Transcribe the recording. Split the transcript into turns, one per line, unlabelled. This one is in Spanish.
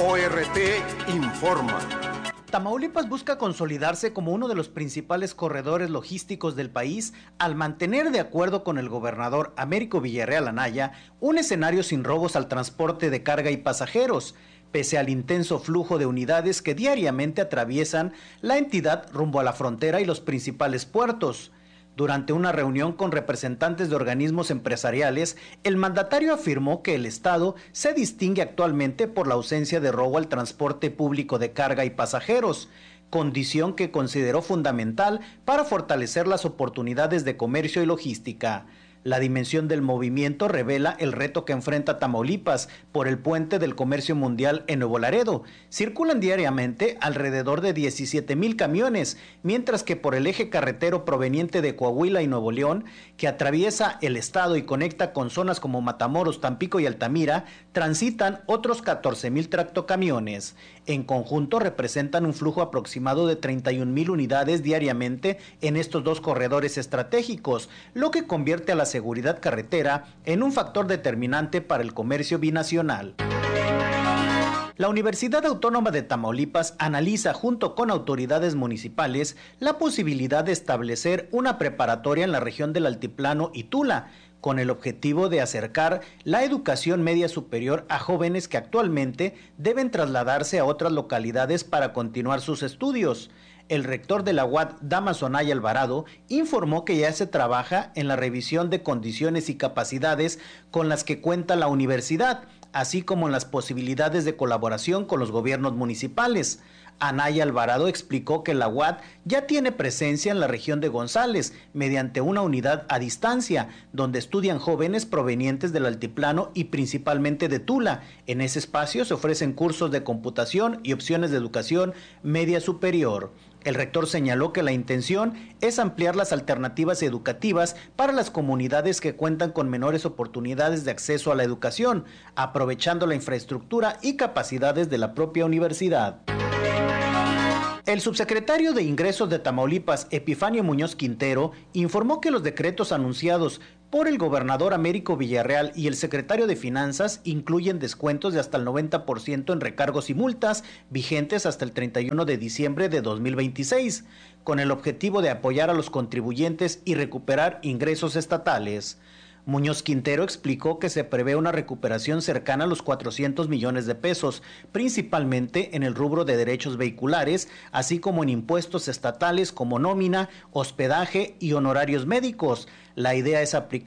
ORT informa.
Tamaulipas busca consolidarse como uno de los principales corredores logísticos del país al mantener, de acuerdo con el gobernador Américo Villarreal Anaya, un escenario sin robos al transporte de carga y pasajeros, pese al intenso flujo de unidades que diariamente atraviesan la entidad rumbo a la frontera y los principales puertos. Durante una reunión con representantes de organismos empresariales, el mandatario afirmó que el Estado se distingue actualmente por la ausencia de robo al transporte público de carga y pasajeros, condición que consideró fundamental para fortalecer las oportunidades de comercio y logística. La dimensión del movimiento revela el reto que enfrenta Tamaulipas por el puente del comercio mundial en Nuevo Laredo. Circulan diariamente alrededor de 17,000 camiones, mientras que por el eje carretero proveniente de Coahuila y Nuevo León, que atraviesa el estado y conecta con zonas como Matamoros, Tampico y Altamira, transitan otros 14,000 tractocamiones. En conjunto representan un flujo aproximado de 31,000 unidades diariamente en estos dos corredores estratégicos, lo que convierte a la seguridad carretera en un factor determinante para el comercio binacional. La Universidad Autónoma de Tamaulipas analiza junto con autoridades municipales la posibilidad de establecer una preparatoria en la región del Altiplano y Tula, con el objetivo de acercar la educación media superior a jóvenes que actualmente deben trasladarse a otras localidades para continuar sus estudios. El rector de la UAT, Damaso Anaya Alvarado, informó que ya se trabaja en la revisión de condiciones y capacidades con las que cuenta la universidad, así como en las posibilidades de colaboración con los gobiernos municipales. Anaya Alvarado explicó que la UAT ya tiene presencia en la región de González mediante una unidad a distancia, donde estudian jóvenes provenientes del altiplano y principalmente de Tula. En ese espacio se ofrecen cursos de computación y opciones de educación media superior. El rector señaló que la intención es ampliar las alternativas educativas para las comunidades que cuentan con menores oportunidades de acceso a la educación, aprovechando la infraestructura y capacidades de la propia universidad. El subsecretario de Ingresos de Tamaulipas, Epifanio Muñoz Quintero, informó que los decretos anunciados por el gobernador Américo Villarreal y el secretario de Finanzas incluyen descuentos de hasta el 90% en recargos y multas vigentes hasta el 31 de diciembre de 2026, con el objetivo de apoyar a los contribuyentes y recuperar ingresos estatales. Muñoz Quintero explicó que se prevé una recuperación cercana a los 400 millones de pesos, principalmente en el rubro de derechos vehiculares, así como en impuestos estatales como nómina, hospedaje y honorarios médicos. La idea es aplicar